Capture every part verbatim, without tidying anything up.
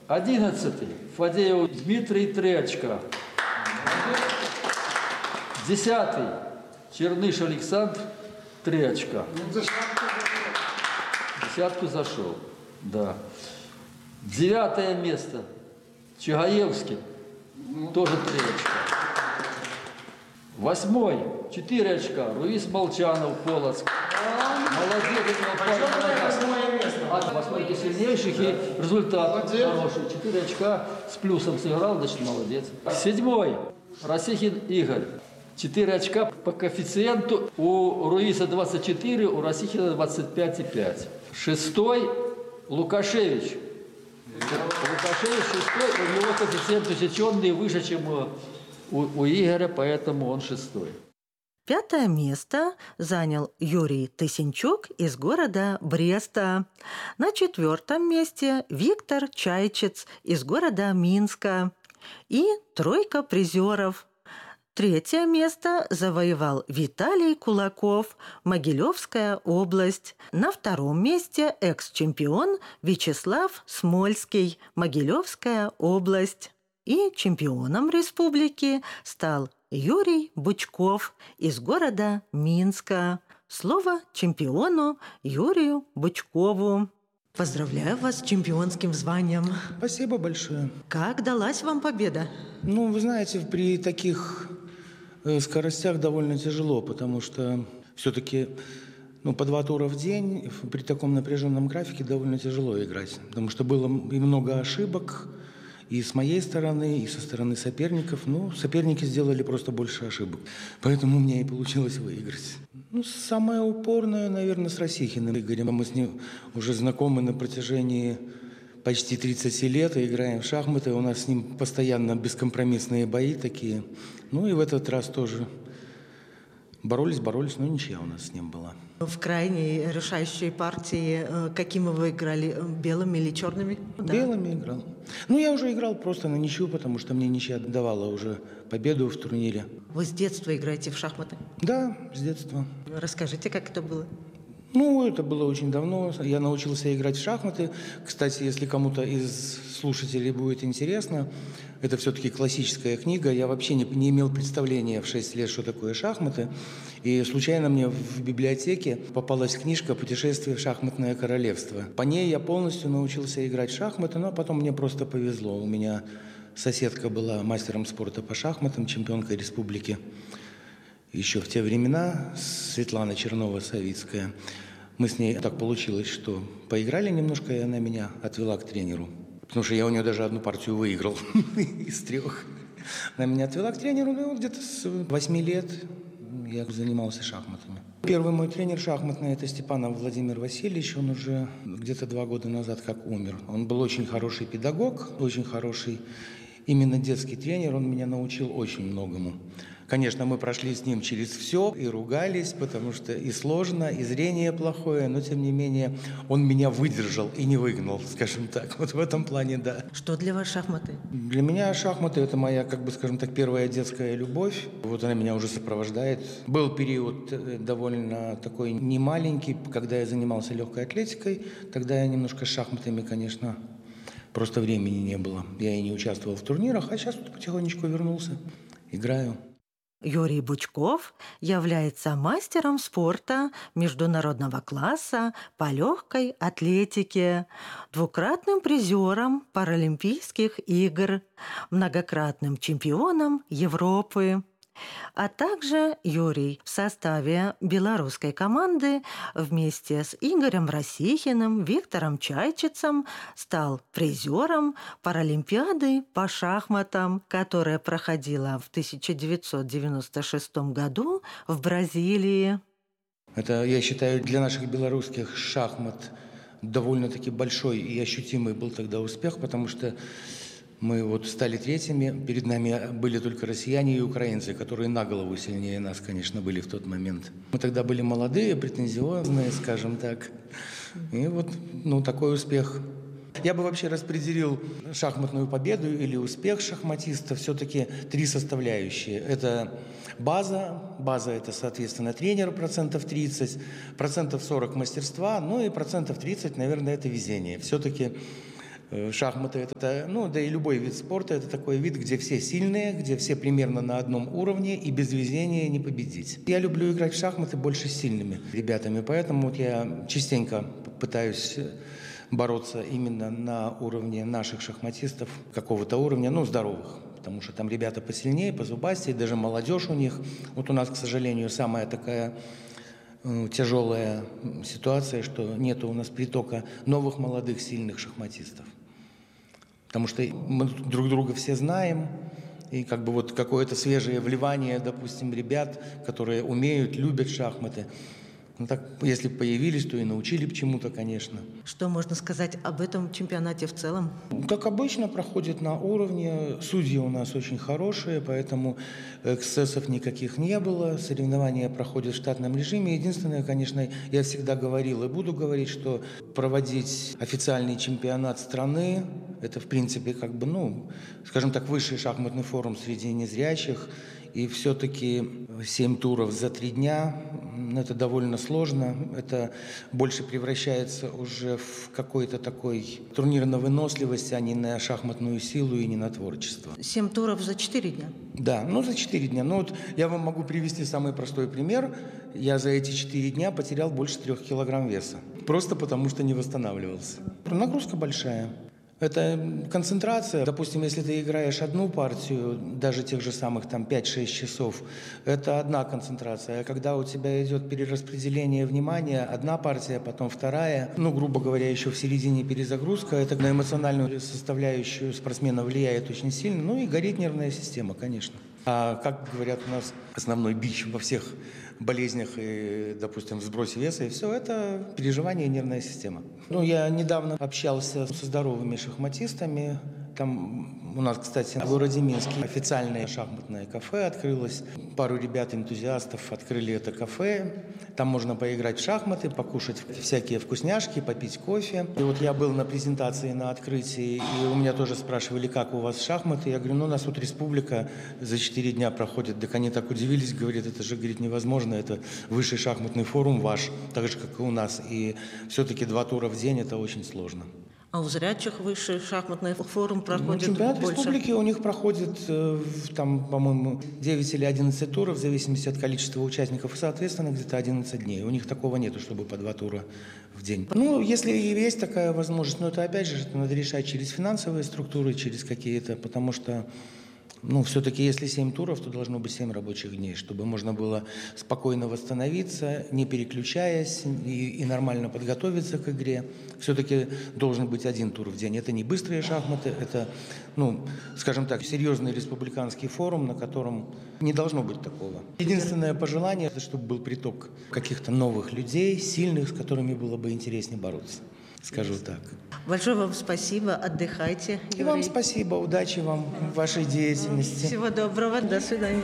Одиннадцатый. Фадеев Дмитрий, три очка. Десятый. Черныш Александр, три очка. Десятку зашел. Да. Девятое место. Чагаевский. Тоже три очка. Восьмой. Четыре очка. Руис Молчанов, Полоцк. Молодец. Восьмой сильнейших и результат хороший. Четыре очка с плюсом сыграл, значит, молодец. Седьмой. Росихин Игорь. Четыре очка по коэффициенту. У Руиса двадцать четыре, у Росихина двадцать пять и пять. Шестой. Лукашевич. Лукашевич шестой, у него коэффициент усеченный выше, чем у, у, у Игоря, поэтому он шестой. Пятое место занял Юрий Тысенчук из города Бреста. На четвертом месте Виктор Чайчец из города Минска. И тройка призеров. Третье место завоевал Виталий Кулаков, Могилевская область. На втором месте экс-чемпион Вячеслав Смольский, Могилевская область. И чемпионом республики стал Юрий Бучков из города Минска. Слово чемпиону Юрию Бучкову. Поздравляю вас с чемпионским званием. Спасибо большое. Как далась вам победа? Ну, вы знаете, при таких скоростях довольно тяжело, потому что все-таки ну, по два тура в день при таком напряженном графике довольно тяжело играть, потому что было и много ошибок и с моей стороны, и со стороны соперников. Ну, соперники сделали просто больше ошибок, поэтому у меня и получилось выиграть. Ну, самое упорное, наверное, с Росихиным Игорем. Мы с ним уже знакомы на протяжении почти тридцать лет, и играем в шахматы. У нас с ним постоянно бескомпромиссные бои такие. Ну и в этот раз тоже боролись, боролись, но ничья у нас с ним была. В крайней решающей партии какими вы играли? Белыми или черными? Белыми да. играл. Ну, я уже играл просто на ничью, потому что мне ничья давала уже победу в турнире. Вы с детства играете в шахматы? Да, с детства. Расскажите, как это было? Ну, это было очень давно. Я научился играть в шахматы. Кстати, если кому-то из слушателей будет интересно, это все-таки классическая книга. Я вообще не, не имел представления в шесть лет, что такое шахматы. И случайно мне в библиотеке попалась книжка «Путешествие в шахматное королевство». По ней я полностью научился играть в шахматы, но потом мне просто повезло. У меня соседка была мастером спорта по шахматам, чемпионкой республики. Еще в те времена, Светлана Чернова-Савицкая. Мы с ней так получилось, что поиграли немножко, и она меня отвела к тренеру. Потому что я у нее даже одну партию выиграл из трех. Она меня отвела к тренеру, ну, где-то с восьми лет я занимался шахматами. Первый мой тренер шахматный – это Степанов Владимир Васильевич. Он уже где-то два года назад как умер. Он был очень хороший педагог, очень хороший именно детский тренер. Он меня научил очень многому. Конечно, мы прошли с ним через все и ругались, потому что и сложно, и зрение плохое, но тем не менее он меня выдержал и не выгнал, скажем так. Вот в этом плане, да. Что для вас шахматы? Для меня шахматы – это моя, как бы, скажем так, первая детская любовь. Вот она меня уже сопровождает. Был период довольно такой немаленький, когда я занимался легкой атлетикой. Тогда я немножко с шахматами, конечно, просто времени не было. Я и не участвовал в турнирах, а сейчас вот потихонечку вернулся, играю. Юрий Бучков является мастером спорта международного класса по легкой атлетике, двукратным призером Паралимпийских игр, многократным чемпионом Европы. А также Юрий в составе белорусской команды вместе с Игорем Росихиным, Виктором Чайчицем стал призером Паралимпиады по шахматам, которая проходила в тысяча девятьсот девяносто шестом году в Бразилии. Это, я считаю, для наших белорусских шахмат довольно-таки большой и ощутимый был тогда успех, потому что мы вот стали третьими, перед нами были только россияне и украинцы, которые на голову сильнее нас, конечно, были в тот момент. Мы тогда были молодые, претензиозные, скажем так. И вот, ну, такой успех. Я бы вообще распределил шахматную победу или успех шахматиста все-таки три составляющие. Это база, база это, соответственно, тренер процентов тридцать, процентов сорок мастерства, ну и процентов тридцать, наверное, это везение. Все-таки Шахматы – это, ну, да и любой вид спорта – это такой вид, где все сильные, где все примерно на одном уровне, и без везения не победить. Я люблю играть в шахматы больше с сильными ребятами, поэтому вот я частенько пытаюсь бороться именно на уровне наших шахматистов, какого-то уровня, ну, здоровых. Потому что там ребята посильнее, позубастее, даже молодежь у них. Вот у нас, к сожалению, самая такая э, тяжелая ситуация, что нет у нас притока новых молодых сильных шахматистов. Потому что мы друг друга все знаем, и как бы вот какое-то свежее вливание, допустим, ребят, которые умеют, любят шахматы. Ну так, если бы появились, то и научили бы чему-то, конечно. Что можно сказать об этом чемпионате в целом? Как обычно, проходит на уровне. Судьи у нас очень хорошие, поэтому эксцессов никаких не было. Соревнования проходят в штатном режиме. Единственное, конечно, я всегда говорил и буду говорить, что проводить официальный чемпионат страны, это, в принципе, как бы, ну, скажем так, высший шахматный форум среди незрячих. И все-таки семь туров за три дня, это довольно сложно. Это больше превращается уже в какой-то такой турнир на выносливость, а не на шахматную силу и не на творчество. Семь туров за четыре дня? Да, ну за четыре дня. Ну вот я вам могу привести самый простой пример. Я за эти четыре дня потерял больше трех килограмм веса. Просто потому, что не восстанавливался. Нагрузка большая. Это концентрация. Допустим, если ты играешь одну партию, даже тех же самых там пять-шесть часов, это одна концентрация. А когда у тебя идет перераспределение внимания, одна партия, потом вторая, ну, грубо говоря, еще в середине перезагрузка, это на эмоциональную составляющую спортсмена влияет очень сильно. Ну и горит нервная система, конечно. А как говорят у нас, основной бич во всех болезнях и, допустим, в сбросе веса, и все это переживание и нервная система. Ну, я недавно общался со здоровыми шахматистами. Там у нас, кстати, в городе Минске официальное шахматное кафе открылось. Пару ребят-энтузиастов открыли это кафе. Там можно поиграть в шахматы, покушать всякие вкусняшки, попить кофе. И вот я был на презентации, на открытии, и у меня тоже спрашивали, как у вас шахматы. Я говорю, ну, у нас вот республика за четыре дня проходит. Так они так удивились, говорят, это же, говорит, невозможно. Это высший шахматный форум ваш, так же, как и у нас. И все-таки два тура в день – это очень сложно. А у зрячих высший шахматный форум проходит ну, чемпионат больше? республики у них проходит, э, там, по-моему, девять или одиннадцать туров, в зависимости от количества участников, и, соответственно, где-то одиннадцать дней. У них такого нету, чтобы по два тура в день. Ну, если есть такая возможность, но это, опять же, это надо решать через финансовые структуры, через какие-то, потому что, ну, все-таки, если семь туров, то должно быть семь рабочих дней, чтобы можно было спокойно восстановиться, не переключаясь и, и нормально подготовиться к игре. Все-таки должен быть один тур в день. Это не быстрые шахматы, это, ну, скажем так, серьезный республиканский форум, на котором не должно быть такого. Единственное пожелание, это чтобы был приток каких-то новых людей, сильных, с которыми было бы интереснее бороться. Скажу так. Большое вам спасибо, отдыхайте, Юрий. И вам спасибо, удачи вам в вашей деятельности. Всего доброго, до свидания.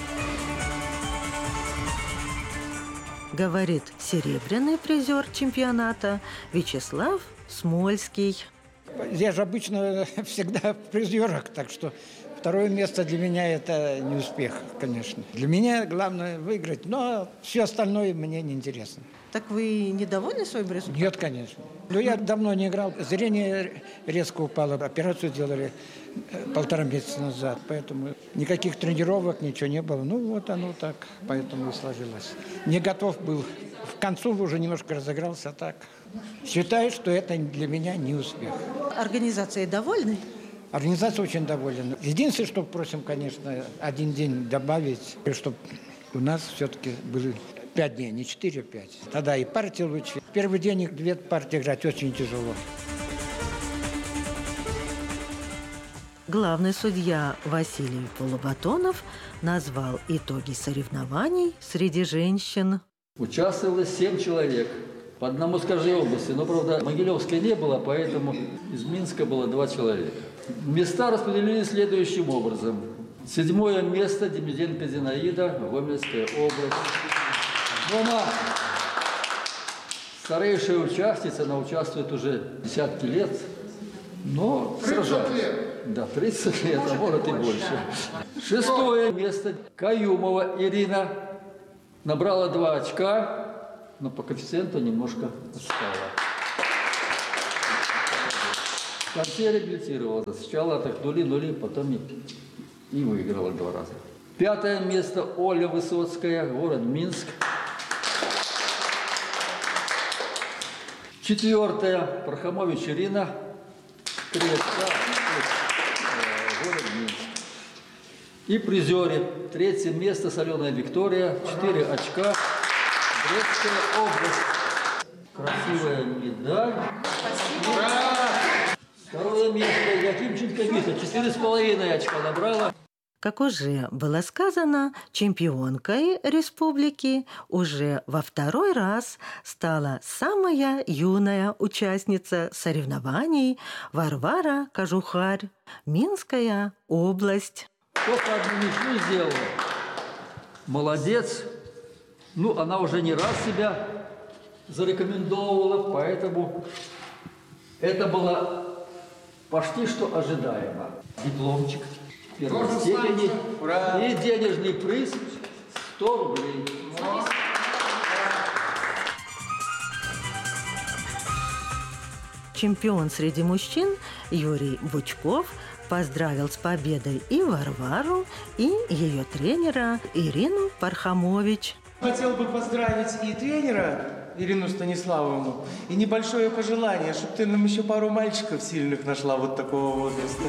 Говорит серебряный призер чемпионата Вячеслав Смольский. Я же обычно всегда в призерах, так что второе место для меня это не успех, конечно. Для меня главное выиграть, но все остальное мне не интересно. Так вы недовольны своим результатом? Нет, конечно. Но я давно не играл. Зрение резко упало. Операцию делали полтора месяца назад. Поэтому никаких тренировок, ничего не было. Ну, вот оно так. Поэтому и сложилось. Не готов был. В концу уже немножко разыгрался, а так. Считаю, что это для меня не успех. Организацией довольны? Организация очень довольна. Единственное, что просим, конечно, один день добавить, чтобы у нас все-таки были пять дней, не четыре, а пять. Тогда и партии лучше. Первый день две партии играть очень тяжело. Главный судья Василий Полубатонов назвал итоги соревнований среди женщин. Участвовало семь человек. По одному с каждой области. Но, правда, Могилевской не было, поэтому из Минска было два человека. Места распределены следующим образом. Седьмое место Демиденко Зинаида, Гомельская область. Дома. Старейшая участница, она участвует уже десятки лет, но сражается. Да, тридцать лет, а может и больше. Шестое место Каюмова Ирина. Набрала два очка, но по коэффициенту немножко отстала. конце реабилитировался. Сначала так нули-нули, потом и, и выиграла два раза. Пятое место Оля Высоцкая, город Минск. Четвертое Пархомович Ирина, три очка, город Минск. И призеры. Третье место Соленая Виктория, четыре очка, Брестская область. Красивая медаль. Ура! Второе место Якимченко Вита, четыре с половиной очка набрала. Как уже было сказано, чемпионкой республики уже во второй раз стала самая юная участница соревнований Варвара Кожухарь, Минская область. Только одну мечту сделала. Молодец. Ну, она уже не раз себя зарекомендовала, поэтому это было почти что ожидаемо. Дипломчик первой степени и денежный приз сто рублей. Чемпион среди мужчин Юрий Бучков поздравил с победой и Варвару, и ее тренера Ирину Пархомович. Хотел бы поздравить и тренера Ирину Станиславовну, и небольшое пожелание, чтобы ты нам еще пару мальчиков сильных нашла вот такого возраста.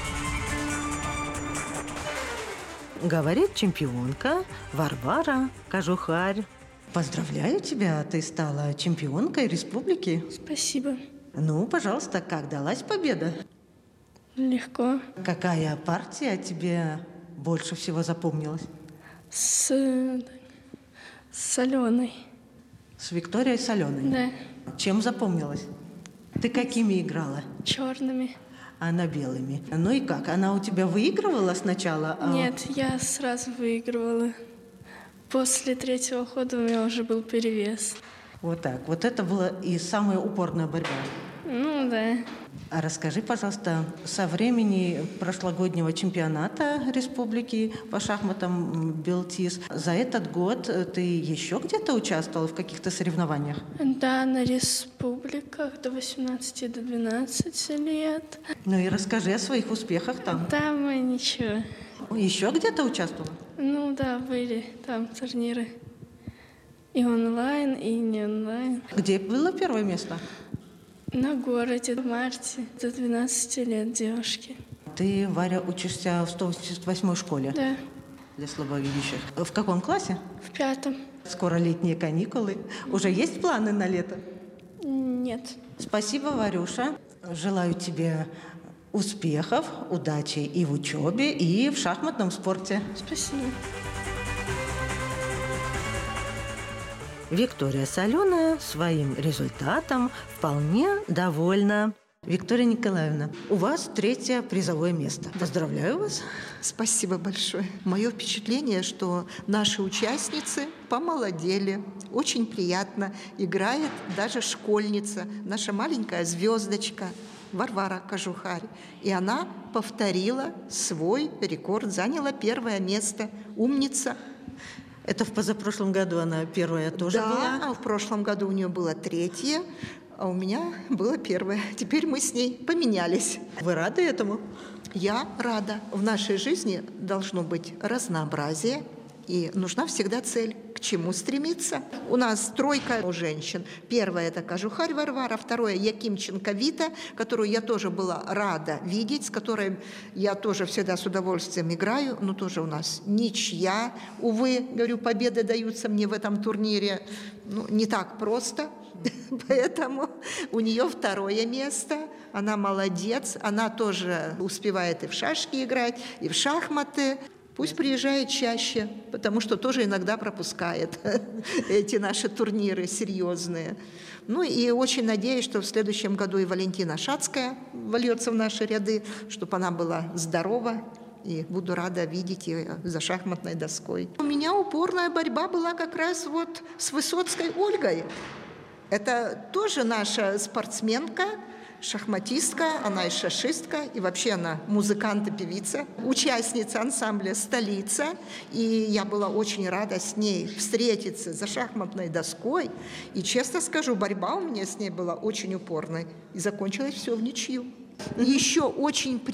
Говорит чемпионка Варвара Кожухарь. Поздравляю тебя, ты стала чемпионкой республики. Спасибо. Ну, пожалуйста, как далась победа? Легко. Какая партия тебе больше всего запомнилась? С, с соленой. С Викторией Соленой? Да. Чем запомнилась? Ты какими играла? Черными. Она белыми. Ну и как? Она у тебя выигрывала сначала? А... Нет, я сразу выигрывала. После третьего хода у меня уже был перевес. Вот так. Вот это была и самая упорная борьба. Ну да. А расскажи, пожалуйста, со времени прошлогоднего чемпионата республики по шахматам Белтис, за этот год ты еще где-то участвовала в каких-то соревнованиях? Да, на республиках до восемнадцати, до двенадцати лет. Ну и расскажи о своих успехах там. Там и ничего. Еще где-то участвовала? Ну да, были там турниры. И онлайн, и не онлайн. Где было первое место? На городе, в марте, до двенадцати лет девушки. Ты, Варя, учишься в сто восемьдесят восьмой школе? Да. Для слабовидящих. В каком классе? В пятом. Скоро летние каникулы. Уже есть планы на лето? Нет. Спасибо, Варюша. Желаю тебе успехов, удачи и в учебе, и в шахматном спорте. Спасибо. Виктория Соленая своим результатом вполне довольна. Виктория Николаевна, у вас третье призовое место. Поздравляю вас. Спасибо большое. Мое впечатление, что наши участницы помолодели. Очень приятно. Играет даже школьница, наша маленькая звездочка Варвара Кожухарь. И она повторила свой рекорд, заняла первое место. Умница. Это в позапрошлом году она первая тоже да, была? Да, а в прошлом году у нее было третье, а у меня было первое. Теперь мы с ней поменялись. Вы рады этому? Я рада. В нашей жизни должно быть разнообразие, и нужна всегда цель, к чему стремиться. У нас тройка у женщин. Первая – это Кожухарь Варвара, второе – Якимченко Вита, которую я тоже была рада видеть, с которой я тоже всегда с удовольствием играю, но тоже у нас ничья. Увы, говорю, победы даются мне в этом турнире ну, не так просто, поэтому у нее второе место. Она молодец, она тоже успевает и в шашки играть, и в шахматы. Пусть приезжает чаще, потому что тоже иногда пропускает эти наши турниры серьезные. Ну и очень надеюсь, что в следующем году и Валентина Шацкая вольется в наши ряды, чтобы она была здорова. И буду рада видеть ее за шахматной доской. У меня упорная борьба была как раз вот с Высоцкой Ольгой. Это тоже наша спортсменка, шахматистка, она и шашистка, и вообще она музыкант и певица, участница ансамбля «Столица». И я была очень рада с ней встретиться за шахматной доской. И, честно скажу, борьба у меня с ней была очень упорной. И закончилось все в ничью. Еще очень